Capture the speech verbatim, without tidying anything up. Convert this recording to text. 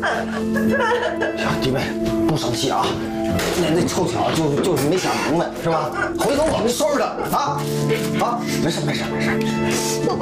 行，弟妹，不生气啊。那那凑巧就就是没想明白，是吧？回头我们收拾他啊啊！没事没事没事。 爸爸，